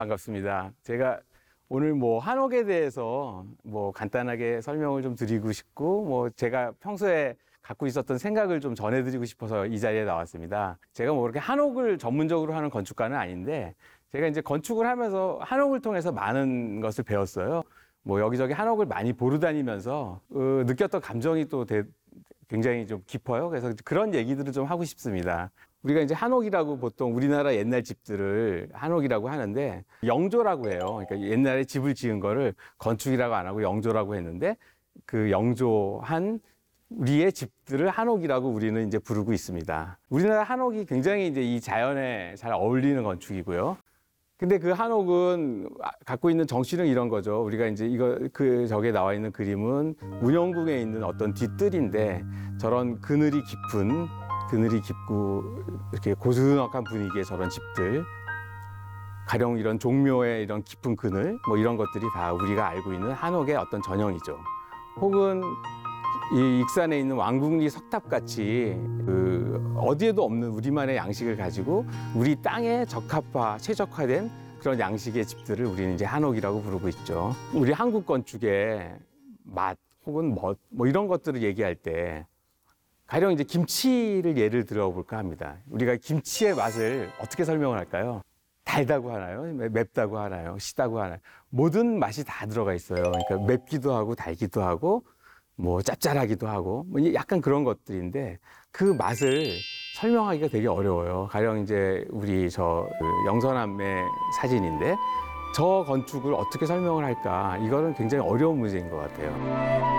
반갑습니다. 제가 오늘 한옥에 대해서 간단하게 설명을 좀 드리고 싶고, 제가 평소에 갖고 있었던 생각을 좀 전해드리고 싶어서 이 자리에 나왔습니다. 제가 그렇게 한옥을 전문적으로 하는 건축가는 아닌데, 제가 이제 건축을 하면서 한옥을 통해서 많은 것을 배웠어요. 여기저기 한옥을 많이 보러 다니면서 느꼈던 감정이 또 굉장히 좀 깊어요. 그래서 그런 얘기들을 좀 하고 싶습니다. 우리가 이제 한옥이라고 보통 우리나라 옛날 집들을 한옥이라고 하는데 영조라고 해요. 그러니까 옛날에 집을 지은 거를 건축이라고 안 하고 영조라고 했는데 그 영조한 우리의 집들을 한옥이라고 우리는 이제 부르고 있습니다. 우리나라 한옥이 굉장히 이제 이 자연에 잘 어울리는 건축이고요. 근데 그 한옥은 갖고 있는 정신은 이런 거죠. 우리가 이제 저게 나와 있는 그림은 운영궁에 있는 어떤 뒤뜰인데 저런 그늘이 깊고 이렇게 고즈넉한 분위기의 저런 집들, 가령 이런 종묘의 이런 깊은 그늘, 이런 것들이 다 우리가 알고 있는 한옥의 어떤 전형이죠. 혹은 이 익산에 있는 왕궁리 석탑같이 어디에도 없는 우리만의 양식을 가지고 우리 땅에 최적화된 그런 양식의 집들을 우리는 이제 한옥이라고 부르고 있죠. 우리 한국 건축의 맛 혹은 이런 것들을 얘기할 때 가령 이제 김치를 예를 들어볼까 합니다. 우리가 김치의 맛을 어떻게 설명을 할까요? 달다고 하나요? 맵다고 하나요? 시다고 하나요? 모든 맛이 다 들어가 있어요. 그러니까 맵기도 하고 달기도 하고 짭짤하기도 하고 약간 그런 것들인데 그 맛을 설명하기가 되게 어려워요. 가령 이제 우리 영서남의 사진인데 저 건축을 어떻게 설명을 할까? 이거는 굉장히 어려운 문제인 것 같아요.